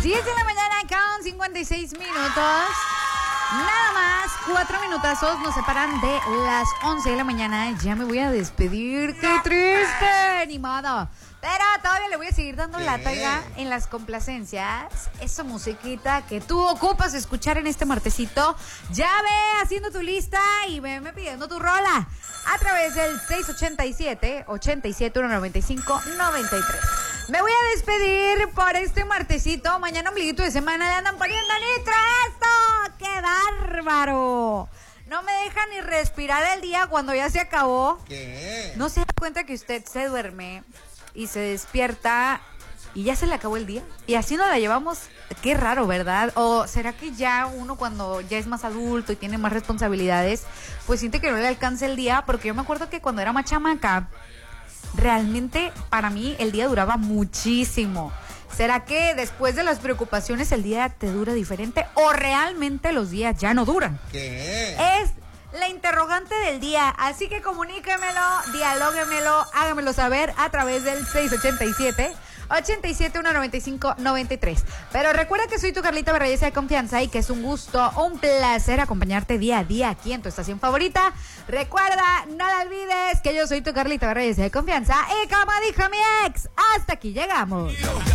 10 de la mañana con 56 minutos. Nada más, 4 minutazos nos separan de las 11 de la mañana. Ya me voy a despedir. ¡Qué triste! Ni modo. Pero todavía le voy a seguir dando lata en las complacencias. Esa musiquita que tú ocupas escuchar en este martesito. Ya ve haciendo tu lista y veme pidiendo tu rola a través del 687-195-93. Me voy a despedir por este martesito. Mañana ombliguito de semana le andan poniendo nitro a esto. ¡Qué bárbaro! No me deja ni respirar el día cuando ya se acabó. ¿Qué? ¿No se da cuenta que usted se duerme y se despierta y ya se le acabó el día? Y así nos la llevamos. Qué raro, ¿verdad? ¿O será que ya uno cuando ya es más adulto y tiene más responsabilidades, pues siente que no le alcanza el día? Porque yo me acuerdo que cuando era más chamaca, realmente para mí el día duraba muchísimo. ¿Será que después de las preocupaciones el día te dura diferente o realmente los días ya no duran? ¿Qué? Es la interrogante del día, así que comuníquemelo, dialóguemelo, hágamelo saber a través del 687-195-93. Pero recuerda que soy tu Carlita Barrayesa de confianza y que es un gusto, un placer acompañarte día a día aquí en tu estación favorita. Recuerda, no la olvides que yo soy tu Carlita Barrayesa de confianza y como dijo mi ex, hasta aquí llegamos.